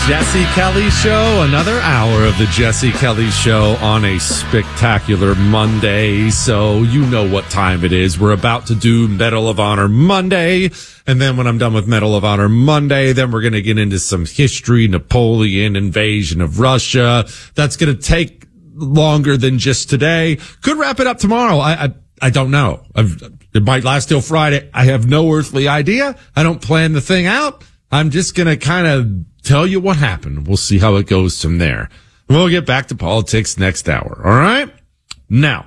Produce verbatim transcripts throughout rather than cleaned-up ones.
Jesse Kelly Show, another hour of the Jesse Kelly Show on a spectacular Monday. So you know what time it is. We're about to do Medal of Honor Monday. And then when I'm done with Medal of Honor Monday, then we're going to get into some history, Napoleon, invasion of Russia. That's going to take longer than just today. Could wrap it up tomorrow. I, I, I don't know. I've, it might last till Friday. I have no earthly idea. I don't plan the thing out. I'm just going to kind of tell you what happened. We'll see how it goes from there. We'll get back to politics next hour. All right? Now,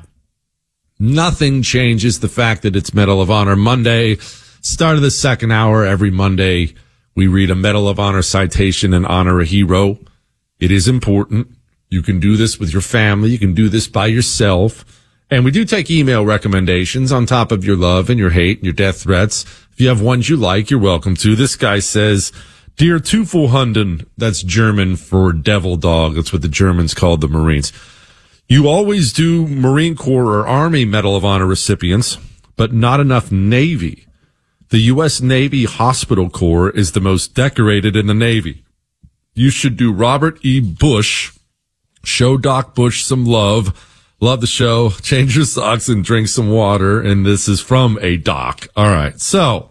nothing changes the fact that it's Medal of Honor Monday. Start of the second hour every Monday, we read a Medal of Honor citation and honor a hero. It is important. You can do this with your family. You can do this by yourself. And we do take email recommendations on top of your love and your hate and your death threats. If you have ones you like, you're welcome to. This guy says, Dear Teufelhunden, that's German for devil dog. That's what the Germans called the Marines. You always do Marine Corps or Army Medal of Honor recipients, but not enough Navy. The U S Navy Hospital Corps is the most decorated in the Navy. You should do Robert E. Bush. Show Doc Bush some love. Love the show. Change your socks and drink some water. And this is from a doc. All right. So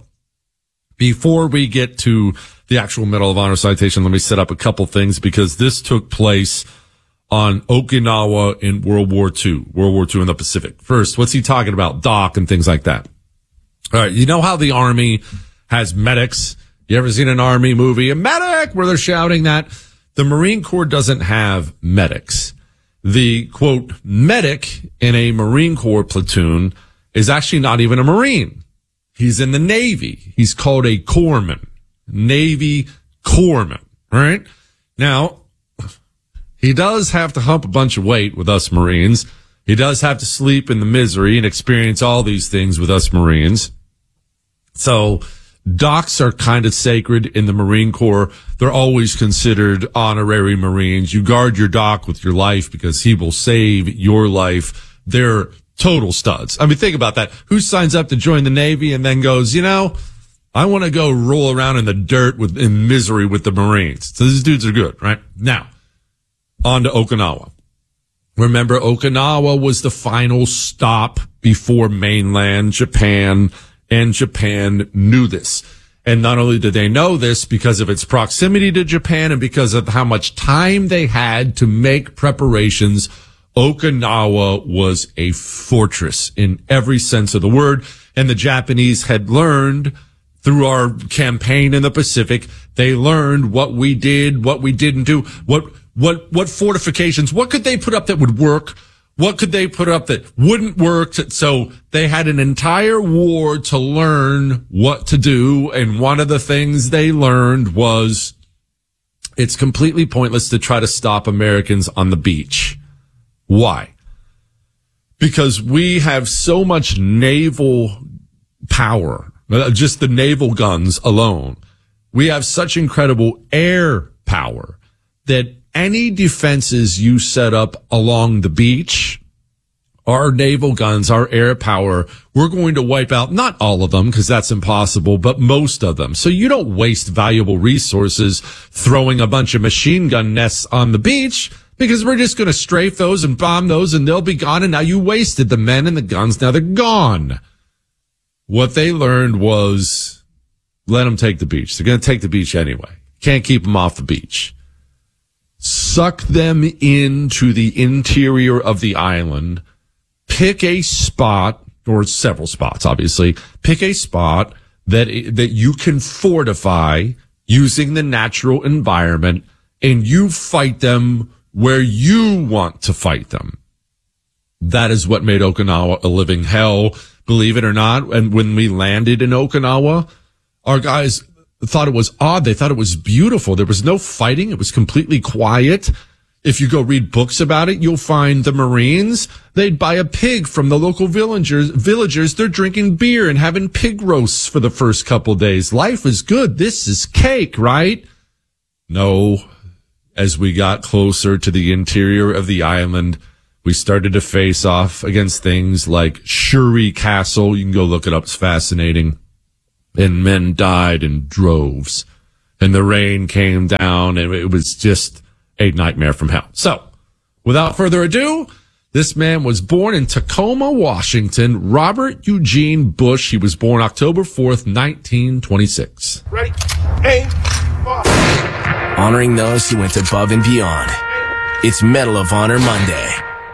before we get to the actual Medal of Honor citation, let me set up a couple things because this took place on Okinawa in World War Two, World War Two in the Pacific. First, what's he talking about? Doc and things like that. All right. You know how the Army has medics? You ever seen an Army movie, a medic, where they're shouting that? The Marine Corps doesn't have medics. The, quote, medic in a Marine Corps platoon is actually not even a Marine. He's in the Navy. He's called a corpsman. Navy corpsman, right? Now, he does have to hump a bunch of weight with us Marines. He does have to sleep in the misery and experience all these things with us Marines. So docs are kind of sacred in the Marine Corps. They're always considered honorary Marines. You guard your doc with your life because he will save your life. They're total studs. I mean, think about that. Who signs up to join the Navy and then goes, you know, I want to go roll around in the dirt with, in misery with the Marines. So these dudes are good, right? Now, on to Okinawa. Remember, Okinawa was the final stop before mainland Japan, and Japan knew this. And not only did they know this because of its proximity to Japan and because of how much time they had to make preparations, Okinawa was a fortress in every sense of the word. And the Japanese had learned through our campaign in the Pacific, they learned what we did, what we didn't do, what, what, what fortifications, what could they put up that would work? What could they put up that wouldn't work? So they had an entire war to learn what to do. And one of the things they learned was it's completely pointless to try to stop Americans on the beach. Why? Because we have so much naval power. Just the naval guns alone. We have such incredible air power that any defenses you set up along the beach, our naval guns, our air power, we're going to wipe out not all of them because that's impossible, but most of them. So you don't waste valuable resources throwing a bunch of machine gun nests on the beach because we're just going to strafe those and bomb those and they'll be gone. And now you wasted the men and the guns. Now they're gone. What they learned was let them take the beach. They're going to take the beach anyway. Can't keep them off the beach. Suck them into the interior of the island. Pick a spot, or several spots, obviously. Pick a spot that that you can fortify using the natural environment, and you fight them where you want to fight them. That is what made Okinawa a living hell. Believe it or not, and when we landed in Okinawa, our guys thought it was odd. They thought it was beautiful. There was no fighting. It was completely quiet. If you go read books about it, you'll find the Marines, they'd buy a pig from the local villagers. Villagers, they're drinking beer and having pig roasts for the first couple of days. Life is good. This is cake, right? No. As we got closer to the interior of the island, we started to face off against things like Shuri Castle. You can go look it up. It's fascinating. And men died in droves. and the rain came down, and it was just a nightmare from hell. So, without further ado, this man was born in Tacoma, Washington, Robert Eugene Bush. He was born October fourth, nineteen twenty-six. Ready? Aim. Fire. Honoring those who went above and beyond. It's Medal of Honor Monday.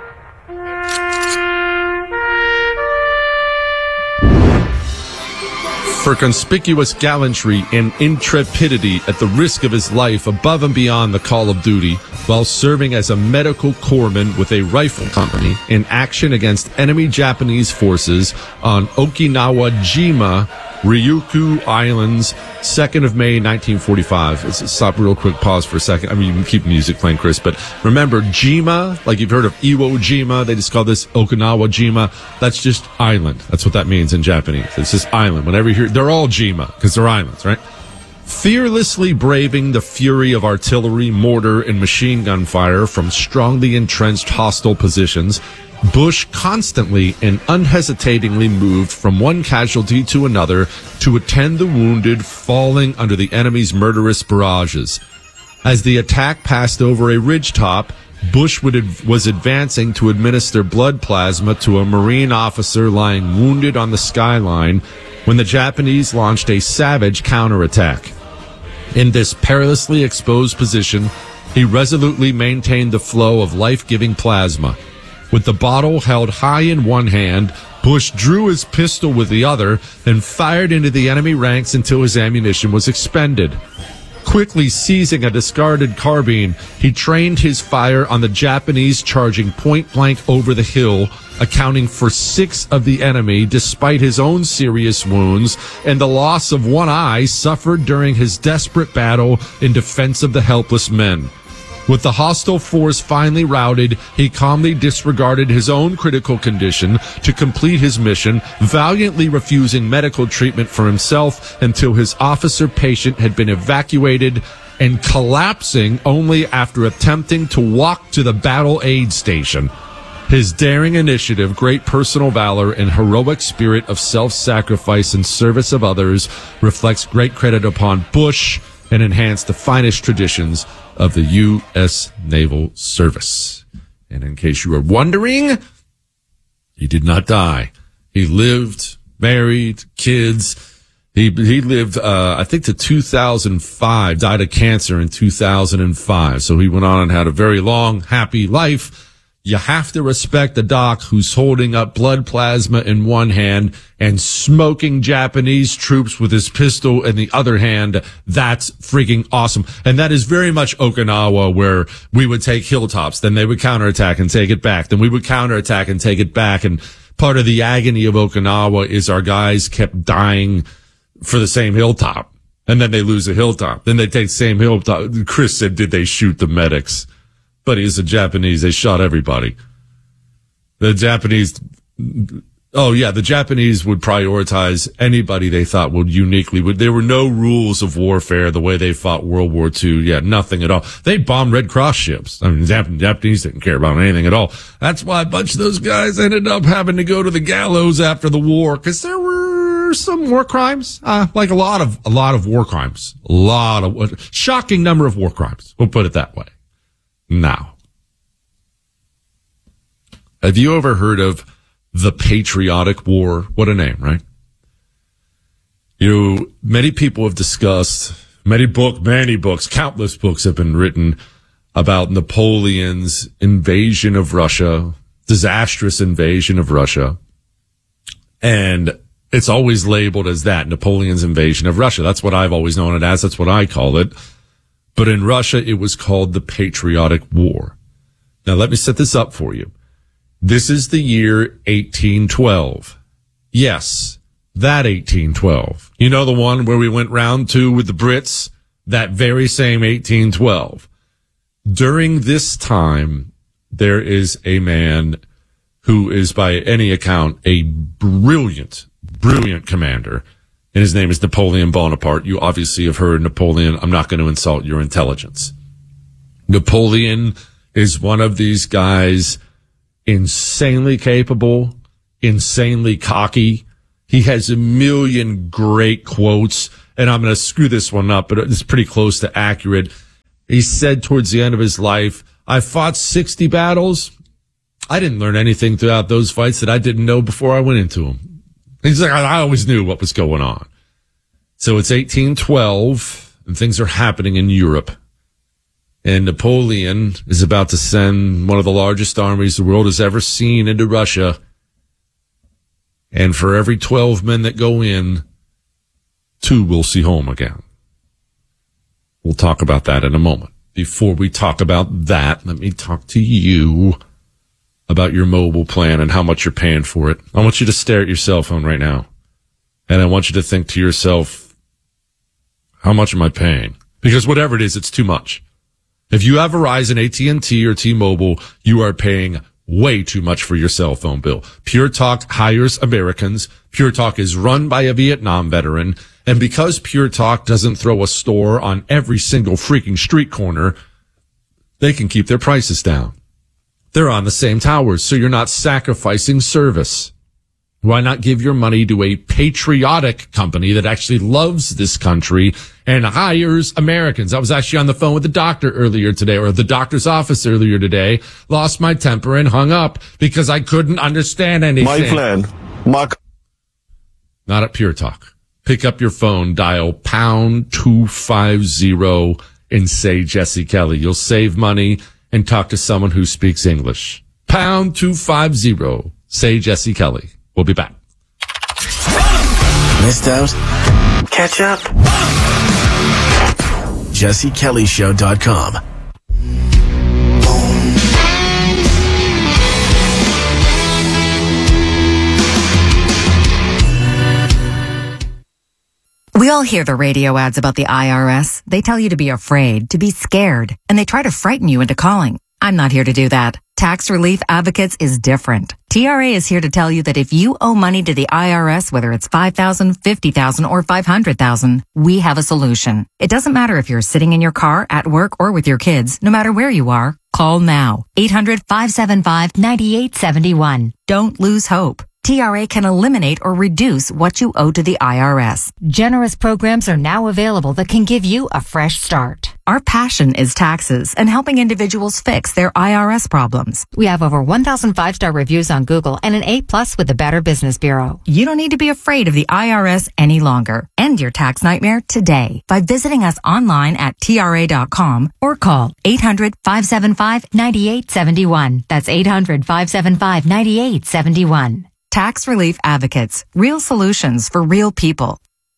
For conspicuous gallantry and intrepidity at the risk of his life above and beyond the call of duty, while serving as a medical corpsman with a rifle company in action against enemy Japanese forces on Okinawa-jima, Ryukyu Islands, second of May, nineteen forty-five. Let's stop real quick, pause for a second. I mean, you can keep music playing, Chris, but remember, Jima, like you've heard of Iwo Jima, they just call this Okinawa Jima. That's just island. That's what that means in Japanese. It's just island. Whenever you hear, they're all Jima, because they're islands, right? Fearlessly braving the fury of artillery, mortar, and machine gun fire from strongly entrenched hostile positions, Bush constantly and unhesitatingly moved from one casualty to another to attend the wounded falling under the enemy's murderous barrages. As the attack passed over a ridgetop, Bush would, was advancing to administer blood plasma to a Marine officer lying wounded on the skyline when the Japanese launched a savage counterattack. In this perilously exposed position, he resolutely maintained the flow of life-giving plasma. With the bottle held high in one hand, Bush drew his pistol with the other and fired into the enemy ranks until his ammunition was expended. Quickly seizing a discarded carbine, he trained his fire on the Japanese charging point-blank over the hill, accounting for six of the enemy despite his own serious wounds and the loss of one eye suffered during his desperate battle in defense of the helpless men. With the hostile force finally routed, he calmly disregarded his own critical condition to complete his mission, valiantly refusing medical treatment for himself until his officer patient had been evacuated and collapsing only after attempting to walk to the battle aid station. His daring initiative, great personal valor, and heroic spirit of self-sacrifice in service of others reflects great credit upon Bush and enhance the finest traditions of the U S Naval Service. And in case you were wondering, he did not die. He lived, married, kids. He he lived, uh, I think, to two thousand five, died of cancer in two thousand five. So he went on and had a very long, happy life. You have to respect the doc who's holding up blood plasma in one hand and smoking Japanese troops with his pistol in the other hand. That's freaking awesome. And that is very much Okinawa, where we would take hilltops, then they would counterattack and take it back. Then we would counterattack and take it back. And part of the agony of Okinawa is our guys kept dying for the same hilltop. And then they lose a hilltop. Then they take the same hilltop. Chris said, did they shoot the medics? But he's the Japanese. They shot everybody. The Japanese, oh yeah, the Japanese would prioritize anybody they thought would uniquely, would, there were no rules of warfare the way they fought World War Two. Yeah, nothing at all. They bombed Red Cross ships. I mean, the Japanese didn't care about anything at all. That's why a bunch of those guys ended up having to go to the gallows after the war, because there were some war crimes, uh, like a lot of, a lot of war crimes. A lot of, shocking number of war crimes. We'll put it that way. Now, have you ever heard of the Patriotic War? What a name, right? You know, many people have discussed, many book, many books, countless books have been written about Napoleon's invasion of Russia, disastrous invasion of Russia. And it's always labeled as that, Napoleon's invasion of Russia. That's what I've always known it as. That's what I call it. But in Russia, it was called the Patriotic War. Now, let me set this up for you. This is the year eighteen twelve. Yes, that eighteen twelve. You know, the one where we went round two with the Brits? That very same eighteen twelve. During this time, there is a man who is, by any account, a brilliant, brilliant commander. And his name is Napoleon Bonaparte. You obviously have heard Napoleon. I'm not going to insult your intelligence. Napoleon is one of these guys, insanely capable, insanely cocky. He has a million great quotes. and I'm going to screw this one up, but it's pretty close to accurate. He said towards the end of his life, I fought sixty battles. I didn't learn anything throughout those fights that I didn't know before I went into them. He's like, I always knew what was going on. So it's eighteen twelve, and things are happening in Europe. And Napoleon is about to send one of the largest armies the world has ever seen into Russia. And for every twelve men that go in, two will see home again. We'll talk about that in a moment. Before we talk about that, let me talk to you about your mobile plan and how much you're paying for it. I want you to stare at your cell phone right now. And I want you to think to yourself, how much am I paying? Because whatever it is, it's too much. If you have Verizon, A T and T, or T-Mobile, you are paying way too much for your cell phone bill. Pure Talk hires Americans. Pure Talk is run by a Vietnam veteran. And because Pure Talk doesn't throw a store on every single freaking street corner, they can keep their prices down. They're on the same towers, so you're not sacrificing service. Why not give your money to a patriotic company that actually loves this country and hires Americans? I was actually on the phone with the doctor earlier today, or the doctor's office earlier today, lost my temper and hung up because I couldn't understand anything. My plan, Mark. Not at Pure Talk. Pick up your phone, dial pound two five zero and say Jesse Kelly. You'll save money and talk to someone who speaks English. Pound two five zero. Say Jesse Kelly. We'll be back. Missed out? Catch up. Jesse Kelly Show dot com. We all hear the radio ads about the I R S. They tell you to be afraid, to be scared, and they try to frighten you into calling. I'm not here to do that. Tax Relief Advocates is different. T R A is here to tell you that if you owe money to the I R S, whether it's five thousand dollars, fifty thousand dollars, or five hundred thousand dollars, we have a solution. It doesn't matter if you're sitting in your car, at work, or with your kids. No matter where you are, call now. eight hundred, five seven five, nine eight seven one. Don't lose hope. T R A can eliminate or reduce what you owe to the I R S. Generous programs are now available that can give you a fresh start. Our passion is taxes and helping individuals fix their I R S problems. We have over one thousand five-star reviews on Google and an A plus with the Better Business Bureau. You don't need to be afraid of the I R S any longer. End your tax nightmare today by visiting us online at T R A dot com or call eight hundred, five seven five, nine eight seven one. That's eight hundred, five seven five, nine eight seven one. Tax Relief Advocates. Real solutions for real people.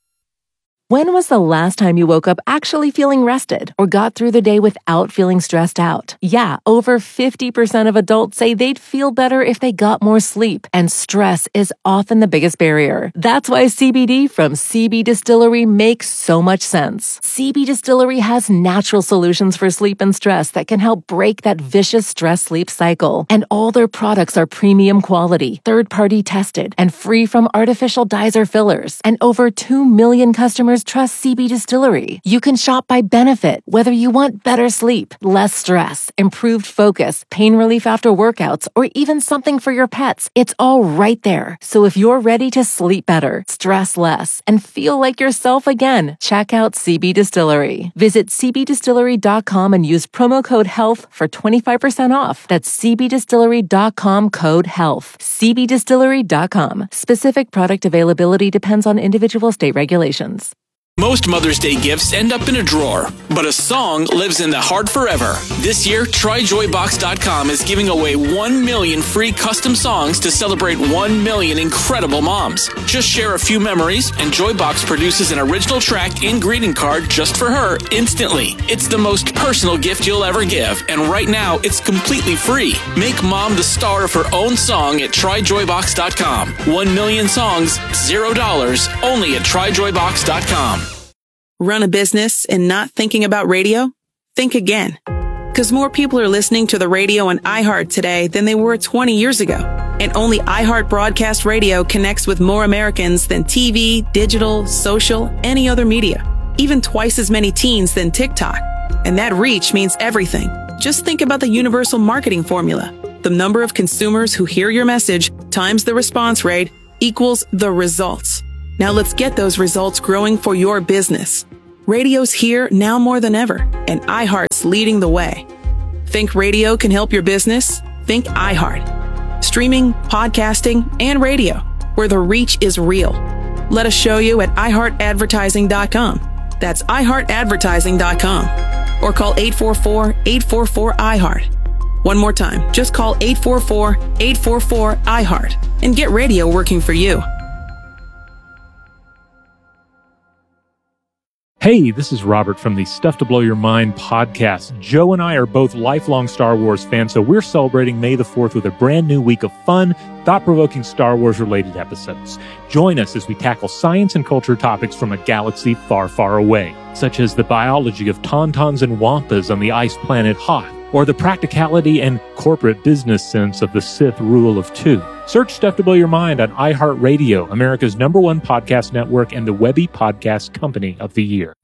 When was the last time you woke up actually feeling rested or got through the day without feeling stressed out? Yeah, over fifty percent of adults say they'd feel better if they got more sleep, and stress is often the biggest barrier. That's why C B D from C B Distillery makes so much sense. C B Distillery has natural solutions for sleep and stress that can help break that vicious stress-sleep cycle. And all their products are premium quality, third-party tested, and free from artificial dyes or fillers. And over two million customers trust C B Distillery. You can shop by benefit, whether you want better sleep, less stress, improved focus, pain relief after workouts, or even something for your pets. It's all right there. So if you're ready to sleep better, stress less, and feel like yourself again, check out C B Distillery. Visit C B distillery dot com and use promo code HEALTH for twenty-five percent off. That's C B distillery dot com code HEALTH. C B distillery dot com. Specific product availability depends on individual state regulations. Most Mother's Day gifts end up in a drawer, but a song lives in the heart forever. This year, Try Joy Box dot com is giving away one million free custom songs to celebrate one million incredible moms. Just share a few memories, and Joybox produces an original track and greeting card just for her instantly. It's the most personal gift you'll ever give, and right now, it's completely free. Make mom the star of her own song at Try Joy Box dot com. One million songs, zero dollars, only at Try Joy Box dot com. Run a business and not thinking about radio? Think again. Because more people are listening to the radio on iHeart today than they were twenty years ago. And only iHeart Broadcast Radio connects with more Americans than T V, digital, social, any other media. Even twice as many teens than TikTok. And that reach means everything. Just think about the universal marketing formula. The number of consumers who hear your message times the response rate equals the results. Now let's get those results growing for your business. Radio's here now more than ever, and iHeart's leading the way. Think radio can help your business? Think iHeart. Streaming, podcasting, and radio, where the reach is real. Let us show you at i heart advertising dot com. That's i heart advertising dot com. Or call eight four four, eight four four, I heart. One more time, just call eight four four, eight four four, I heart and get radio working for you. Hey, this is Robert from the Stuff to Blow Your Mind podcast. Joe and I are both lifelong Star Wars fans, so we're celebrating May the fourth with a brand new week of fun, thought-provoking Star Wars-related episodes. Join us as we tackle science and culture topics from a galaxy far, far away, such as the biology of tauntauns and wampas on the ice planet Hoth, or the practicality and corporate business sense of the Sith rule of two. Search Stuff to Blow Your Mind on iHeartRadio, America's number one podcast network and the Webby Podcast Company of the Year.